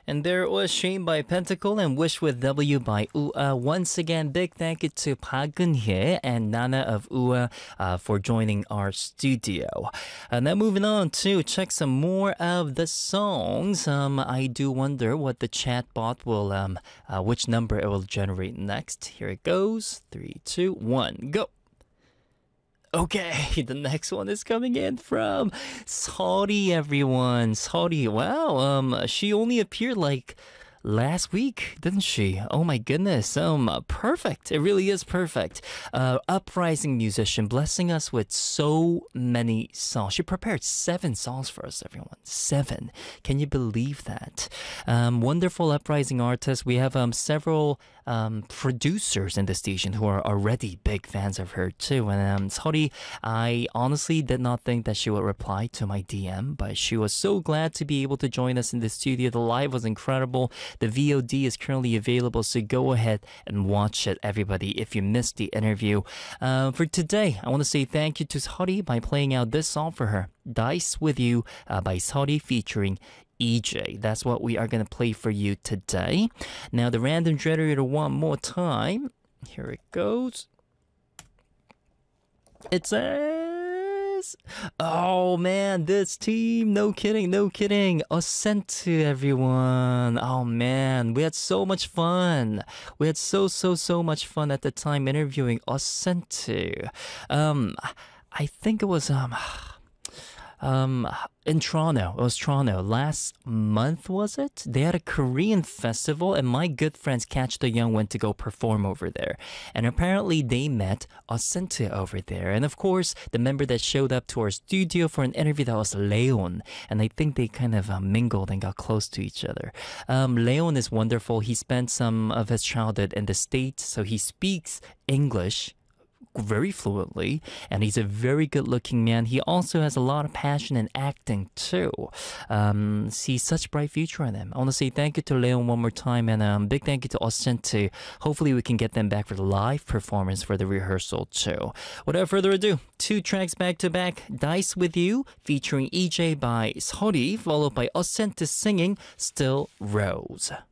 And there was Shame by Pentacle and Wish with W by UA. Once again, big thank you to Park Geun-hye and Nana of UA for joining our studio. Now moving on to check some more of the songs. I do wonder what the chat bot will, which number it will generate next. Here it goes. 3, 2, 1, go. Okay, the next one is coming in from Sori, everyone. Sori, wow, she only appeared like last week, didn't she? Oh my goodness, perfect. It really is perfect. Uprising musician, blessing us with so many songs. She prepared 7 songs for us, everyone. 7. Can you believe that? Wonderful uprising artist. We have several producers in the station who are already big fans of her too. And Sori, I honestly did not think that she would reply to my DM, but she was so glad to be able to join us in the studio. The live was incredible. The VOD is currently available, so go ahead and watch it, everybody, if you missed the interview. For today, I want to say thank you to Sori by playing out this song for her, Dice With You by Sori featuring EJ. That's what we are going to play for you today. Now, the random generator one more time. Here it goes. It says, oh man, this team, no kidding, no kidding. Ascentu, everyone. Oh man, we had so much fun. We had so much fun at the time interviewing Ascentu. I think it was in Toronto. It was Toronto last month, was it? They had a Korean festival, and my good friends Catch the Young went to go perform over there. And apparently they met Ascentu over there. And of course, the member that showed up to our studio for an interview, that was Leon. And I think they kind of mingled and got close to each other. Leon is wonderful. He spent some of his childhood in the States, so he speaks English very fluently, and he's a very good looking man. He also has a lot of passion in acting too. See such bright future in him. I want to say thank you to Leon one more time, and big thank you to Ascentu. Hopefully we can get them back for the live performance for the rehearsal too. Without further ado, 2 tracks back to back. Dice With You featuring EJ by Sori, followed by Ascentu singing Still Rose.